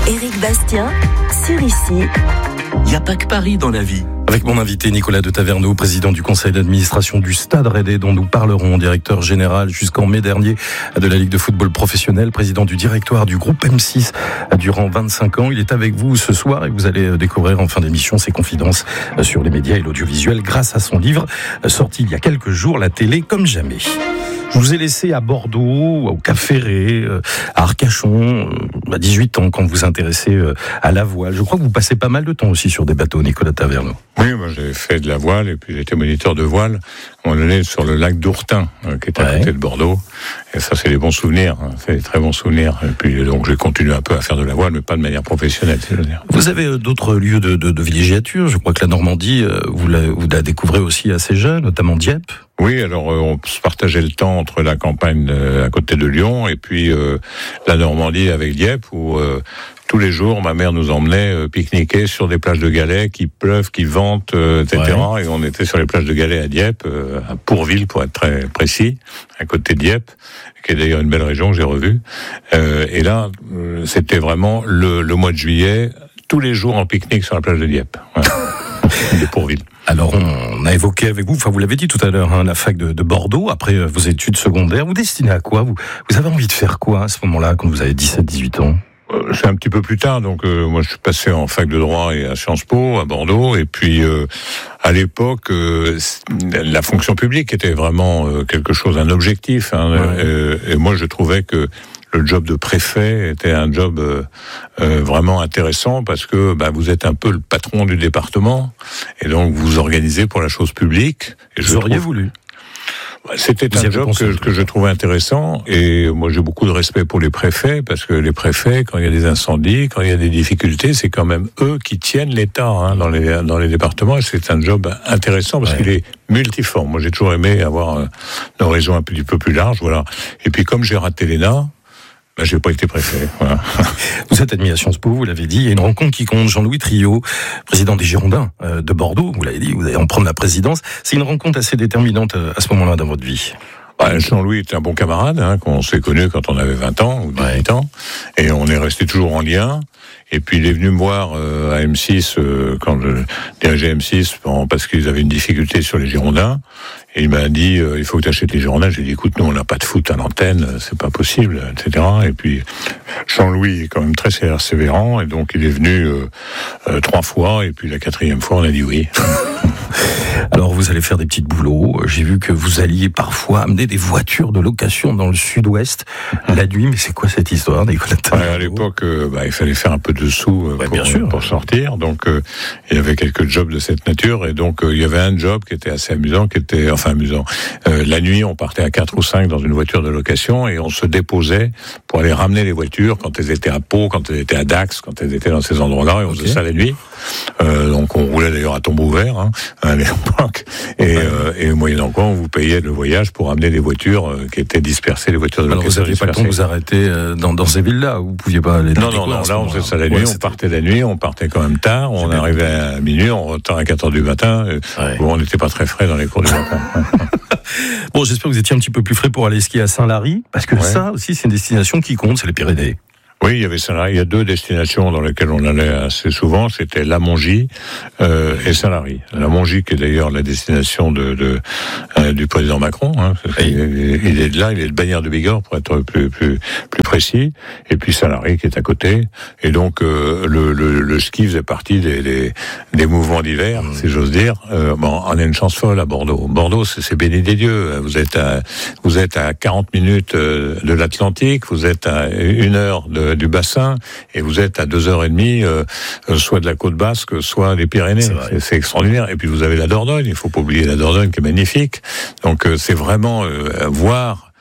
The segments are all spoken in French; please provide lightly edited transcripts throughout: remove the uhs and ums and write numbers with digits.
Éric Bastien, sur ici. Il n'y a pas que Paris dans la vie. Avec mon invité Nicolas de Taverneau, président du conseil d'administration du Stade Rennais, dont nous parlerons, directeur général jusqu'en mai dernier de la Ligue de football professionnel, président du directoire du groupe M6 durant 25 ans. Il est avec vous ce soir et vous allez découvrir en fin d'émission ses confidences sur les médias et l'audiovisuel grâce à son livre sorti il y a quelques jours, La télé comme jamais. Je vous ai laissé à Bordeaux, au Cap Ferré, à Arcachon, à 18 ans, quand vous vous intéressez à la voile. Je crois que vous passez pas mal de temps aussi sur des bateaux, Nicolas Taverneau. Oui, moi j'ai fait de la voile et puis j'étais moniteur de voile. On allait sur le lac d'Ourtin, qui est à côté de Bordeaux. Et ça, c'est des bons souvenirs, c'est des très bons souvenirs. Et puis donc j'ai continué un peu à faire de la voile, mais pas de manière professionnelle, si je veux dire. Vous avez d'autres lieux de villégiature. Je crois que la Normandie, vous la découvrez aussi assez jeune, notamment Dieppe. Oui, alors on se partageait le temps entre la campagne à côté de Lyon et puis la Normandie avec Dieppe, où tous les jours ma mère nous emmenait pique-niquer sur des plages de galets qui pleuvent, qui ventent, etc. Ouais. Et on était sur les plages de galets à Dieppe, à Pourville pour être très précis, à côté de Dieppe, qui est d'ailleurs une belle région que j'ai revue. Et là, c'était vraiment le mois de juillet, tous les jours en pique-nique sur la plage de Dieppe. Voilà. De Pourville. Alors, on a évoqué avec vous, enfin vous l'avez dit tout à l'heure, la fac de Bordeaux, après vos études secondaires. Vous destinez à quoi ? Vous avez envie de faire quoi à ce moment-là, quand vous avez 17-18 ans ? C'est un petit peu plus tard, donc moi je suis passé en fac de droit et à Sciences Po, à Bordeaux, et puis à l'époque, la fonction publique était vraiment quelque chose, un objectif, hein, et moi je trouvais que le job de préfet était un job vraiment intéressant parce que vous êtes un peu le patron du département et donc vous organisez pour la chose publique. Et vous auriez voulu. C'était un job que je trouvais intéressant et moi j'ai beaucoup de respect pour les préfets parce que les préfets, quand il y a des incendies, quand il y a des difficultés, c'est quand même eux qui tiennent l'État dans les départements et c'est un job intéressant parce qu'il est multiforme. Moi j'ai toujours aimé avoir une horizon un petit peu plus large, voilà. Et puis comme j'ai raté l'ENA, j'ai pas été préfet. Voilà. Vous êtes admis à Sciences Po, vous l'avez dit. Il y a une rencontre qui compte. Jean-Louis Trio, président des Girondins de Bordeaux, vous l'avez dit, vous allez en prendre la présidence. C'est une rencontre assez déterminante à ce moment-là dans votre vie. Jean-Louis est un bon camarade, qu'on s'est connu quand on avait 20 ans ou 18 ans, et on est resté toujours en lien. Et puis il est venu me voir à M6 quand je dirigeais M6 parce qu'ils avaient une difficulté sur les Girondins. Et il m'a dit il faut que tu achètes les Girondins. J'ai dit écoute, nous on n'a pas de foot à l'antenne, c'est pas possible, etc. Et puis Jean-Louis est quand même très persévérant et donc il est venu 3 fois et puis la 4e fois on a dit oui. Alors vous allez faire des petits boulots. J'ai vu que vous alliez parfois amener des voitures de location dans le sud-ouest la nuit. Mais c'est quoi cette histoire, Nicolas Taverneau ? À l'époque, il fallait faire un peu de sous pour sortir. Donc il y avait quelques jobs de cette nature. Et donc il y avait un job qui était assez amusant, amusant. La nuit, on partait à 4 ou 5 dans une voiture de location et on se déposait pour aller ramener les voitures quand elles étaient à Pau, quand elles étaient à Dax, quand elles étaient dans ces endroits-là. Et on faisait ça la nuit. Donc on roulait d'ailleurs à tombeau ouvert à l'époque. Et moyennant quoi, on vous payait le voyage pour amener des voitures qui étaient dispersées, les voitures de location. Alors vous n'aviez pas le temps de vous arrêter dans ces villes-là, vous pouviez pas aller dans Non, là on faisait ça la nuit, on partait la nuit, on partait quand même tard, on arrivait à minuit, on retournait à 4h du matin, on n'était pas très frais dans les cours du matin. Bon, j'espère que vous étiez un petit peu plus frais pour aller skier à Saint-Lary, parce que ça aussi c'est une destination qui compte, c'est les Pyrénées. Oui, il y avait Saint-Lary. Il y a 2 destinations dans lesquelles on allait assez souvent. C'était la Mongie et Saint-Lary. La Mongie, qui est d'ailleurs la destination du président Macron. Il est de là, il est de Bagnères de Bigorre pour être plus précis. Et puis Saint-Lary qui est à côté. Et donc le ski faisait partie des mouvements d'hiver, si j'ose dire. On a une chance folle à Bordeaux. Bordeaux, c'est béni des dieux. Vous êtes à 40 minutes de l'Atlantique. Vous êtes à 1 heure du bassin et vous êtes à 2h30 soit de la côte basque, soit des Pyrénées. C'est extraordinaire. Et puis vous avez la Dordogne, il faut pas oublier la Dordogne qui est magnifique. Donc c'est vraiment voir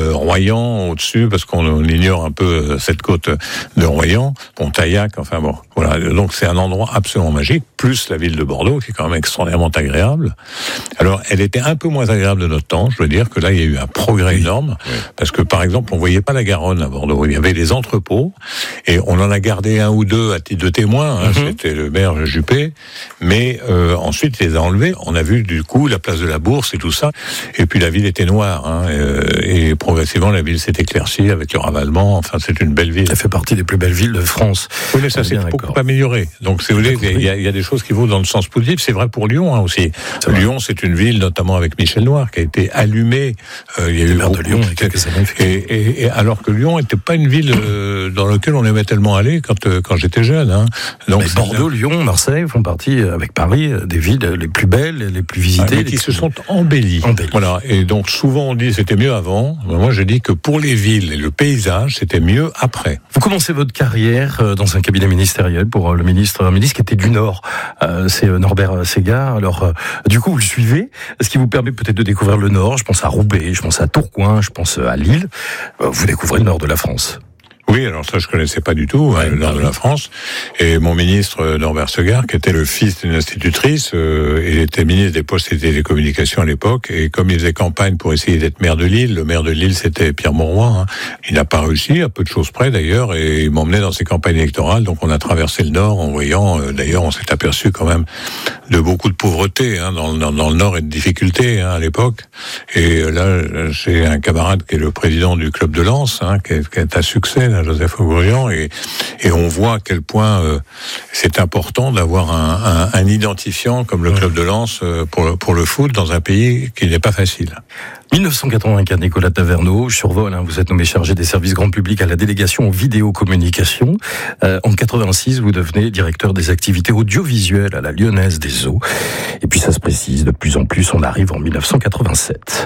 Royan au-dessus, parce qu'on ignore un peu cette côte de Royan, Pontaillac, enfin bon. Voilà, donc c'est un endroit absolument magique, plus la ville de Bordeaux, qui est quand même extraordinairement agréable. Alors, elle était un peu moins agréable de notre temps, je dois dire que là, il y a eu un progrès énorme, parce que, par exemple, on voyait pas la Garonne à Bordeaux, il y avait des entrepôts, et on en a gardé un ou deux à titre de témoin, c'était le maire Juppé, mais ensuite, il les a enlevés, on a vu, du coup, la place de la Bourse et tout ça, et puis la ville était noire, et progressivement, la ville s'est éclaircie avec le ravalement, enfin, c'est une belle ville. Elle fait partie des plus belles villes de France. Oui, mais ça, c'est beaucoup amélioré. Donc, si vous voulez, il y a des choses qui vont dans le sens positif. C'est vrai pour Lyon aussi. Lyon, c'est une ville, notamment avec Michel Noir, qui a été allumée. Il y a eu maire de Lyon il y a quelques années. Et alors que Lyon n'était pas une ville dans laquelle on aimait tellement aller quand j'étais jeune. Donc, mais Bordeaux, Lyon, Marseille font partie, avec Paris, des villes les plus belles, les plus visitées. Mais qui se sont embellies. Voilà. Et donc, souvent, on dit c'était mieux avant. Moi, je dis que pour les villes et le paysage, c'était mieux après. Vous commencez votre carrière dans un cabinet ministériel pour un ministre qui était du Nord. C'est Norbert Segard. Alors, du coup, vous le suivez, ce qui vous permet peut-être de découvrir le Nord. Je pense à Roubaix, je pense à Tourcoing, je pense à Lille. Vous découvrez le Nord de la France. Oui, alors ça je connaissais pas du tout, le nord de la France. Et mon ministre Norbert Segard, qui était le fils d'une institutrice, il était ministre des Postes et des Télécommunications à l'époque, et comme il faisait campagne pour essayer d'être maire de Lille, le maire de Lille c'était Pierre Mauroy, il n'a pas réussi, à peu de choses près d'ailleurs, et il m'emmenait dans ses campagnes électorales, donc on a traversé le Nord en voyant, d'ailleurs on s'est aperçu quand même de beaucoup de pauvreté dans le Nord et de difficultés à l'époque. Et là, j'ai un camarade qui est le président du club de Lens, qui est à succès, Joseph Augurian, et on voit à quel point c'est important d'avoir un identifiant comme le club de Lens pour le foot dans un pays qui n'est pas facile. 1984, Nicolas Taverneau, je survole, vous êtes nommé chargé des services grand public à la délégation vidéocommunication. En 86, vous devenez directeur des activités audiovisuelles à la Lyonnaise des Eaux. Et puis ça se précise de plus en plus, on arrive en 1987.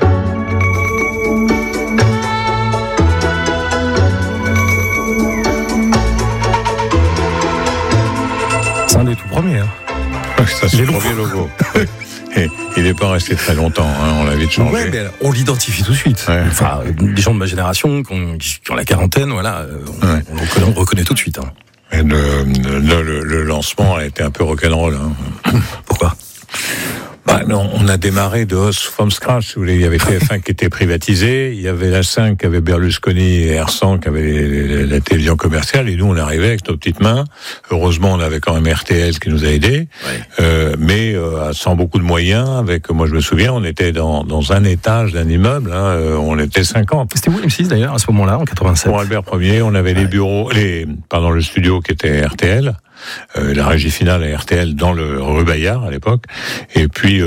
C'est un des tout premiers. Ça, c'est le premier logo. Et il n'est pas resté très longtemps, on l'a vite changé. Ouais, mais on l'identifie tout de suite. Ouais. Enfin, les gens de ma génération qui ont la quarantaine, voilà, on reconnaît tout de suite. Et le lancement a été un peu rock'n'roll. Pourquoi ? Non, on a démarré de os from scratch, si vous voulez. Il y avait TF1 qui était privatisé, il y avait la 5 qui avait Berlusconi et R100 qui avait la télévision commerciale, et nous on arrivait avec nos petites mains. Heureusement, on avait quand même RTL qui nous a aidés, mais sans beaucoup de moyens. Moi je me souviens, on était dans un étage d'un immeuble, on était 50. C'était où M6 d'ailleurs à ce moment-là, en 87 ? Pour Albert Ier, on avait les bureaux, le studio qui était RTL. La régie finale à RTL dans le rue Bayard à l'époque, et puis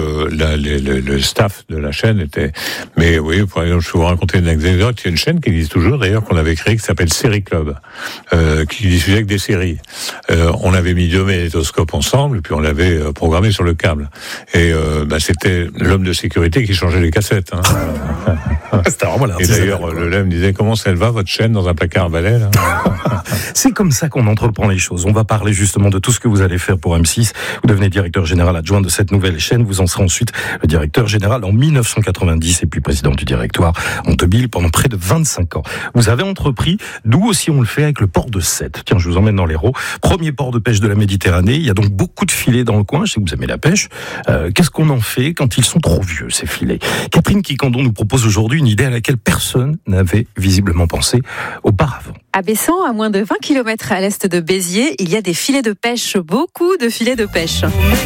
le staff de la chaîne était. Mais oui, par exemple, je vais vous raconter une anecdote. Il y a une chaîne qui existe toujours d'ailleurs qu'on avait créée qui s'appelle Série Club, qui diffusait que des séries. On avait mis 2 magnétoscopes ensemble et puis on l'avait programmé sur le câble. Et c'était l'homme de sécurité qui changeait les cassettes. C'était vraiment et d'ailleurs, le LEM disait comment ça va votre chaîne dans un placard à balai là. C'est comme ça qu'on entreprend les choses. On va parler justement de tout ce que vous allez faire pour M6. Vous devenez directeur général adjoint de cette nouvelle chaîne. Vous en serez ensuite le directeur général en 1990 et puis président du directoire en 2000 pendant près de 25 ans. Vous avez entrepris, nous aussi on le fait avec le port de Sète. Tiens, je vous emmène dans l'Hérault. Premier port de pêche de la Méditerranée. Il y a donc beaucoup de filets dans le coin. Je sais que vous aimez la pêche. Qu'est-ce qu'on en fait quand ils sont trop vieux, ces filets ? Catherine Quicandon nous propose aujourd'hui une idée à laquelle personne n'avait visiblement pensé auparavant. À Bessan, à moins de 20 km à l'est de Béziers, il y a des filets de pêche, beaucoup de filets de pêche.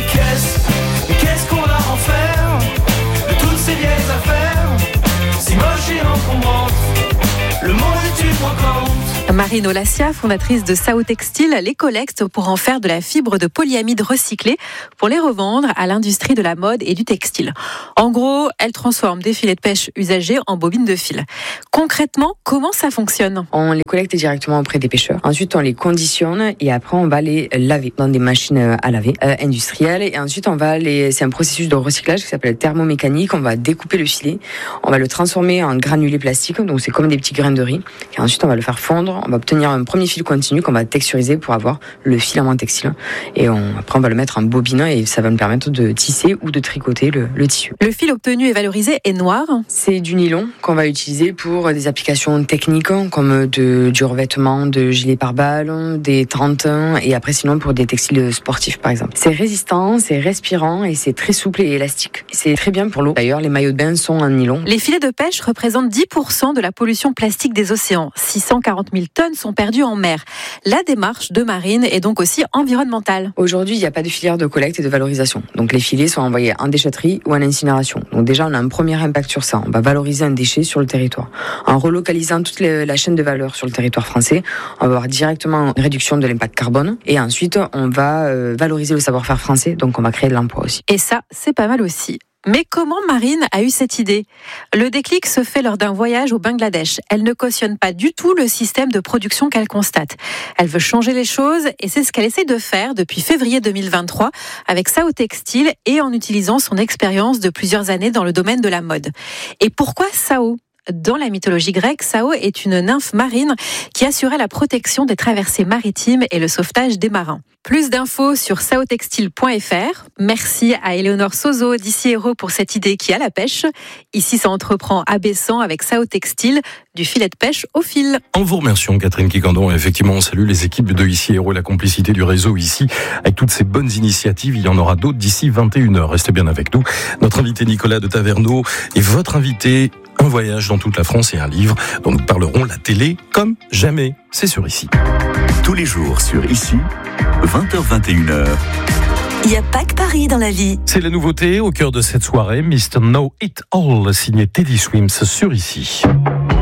Mais qu'est-ce qu'on va en faire de toutes ces vieilles affaires, si moches et encombrantes, le monde est une brocante. Marine Olassia, fondatrice de Sao Textile, les collecte pour en faire de la fibre de polyamide recyclée pour les revendre à l'industrie de la mode et du textile. En gros, elle transforme des filets de pêche usagés en bobines de fil. Concrètement, comment ça fonctionne ? On les collecte directement auprès des pêcheurs. Ensuite, on les conditionne et après, on va les laver dans des machines à laver industrielles. Et ensuite, c'est un processus de recyclage qui s'appelle thermomécanique. On va découper le filet, on va le transformer en granulés plastiques, donc c'est comme des petits grains de riz. Et ensuite, on va le faire fondre. on va obtenir un premier fil continu qu'on va texturiser pour avoir le filament textile. Et après, on va le mettre en bobine et ça va nous permettre de tisser ou de tricoter le tissu. Le fil obtenu et valorisé est noir. C'est du nylon qu'on va utiliser pour des applications techniques comme du revêtement de gilets pare-balles, des tentes et après sinon pour des textiles sportifs par exemple. C'est résistant, c'est respirant et c'est très souple et élastique. C'est très bien pour l'eau. D'ailleurs, les maillots de bain sont en nylon. Les filets de pêche représentent 10% de la pollution plastique des océans. 640 000 tonnes sont perdues en mer. La démarche de Marine est donc aussi environnementale. Aujourd'hui, il n'y a pas de filière de collecte et de valorisation. Donc les filets sont envoyés en déchetterie ou en incinération. Donc déjà, on a un premier impact sur ça. On va valoriser un déchet sur le territoire. En relocalisant toute la chaîne de valeur sur le territoire français, on va avoir directement une réduction de l'impact carbone. Et ensuite, on va valoriser le savoir-faire français. Donc on va créer de l'emploi aussi. Et ça, c'est pas mal aussi. Mais comment Marine a eu cette idée ? Le déclic se fait lors d'un voyage au Bangladesh. Elle ne cautionne pas du tout le système de production qu'elle constate. Elle veut changer les choses et c'est ce qu'elle essaie de faire depuis février 2023 avec Sao Textile et en utilisant son expérience de plusieurs années dans le domaine de la mode. Et pourquoi Sao ? Dans la mythologie grecque, Sao est une nymphe marine qui assurait la protection des traversées maritimes et le sauvetage des marins. Plus d'infos sur saotextile.fr. Merci à Éléonore Sozo d'Ici Héros pour cette idée qui a la pêche. Ici, ça entreprend à Bessan avec Sao Textile, du filet de pêche au fil. En vous remerciant, Catherine Quicandon. Effectivement, on salue les équipes de Ici Héros et la complicité du réseau ici. Avec toutes ces bonnes initiatives, il y en aura d'autres d'ici 21h. Restez bien avec nous. Notre invité Nicolas de Taverneau et votre invité, un voyage dans toute la France et un livre dont nous parlerons, la télé comme jamais. C'est sur Ici. Tous les jours sur Ici, 20h-21h. Il n'y a pas que Paris dans la vie. C'est la nouveauté au cœur de cette soirée. Mr. Know It All, signé Teddy Swims sur Ici.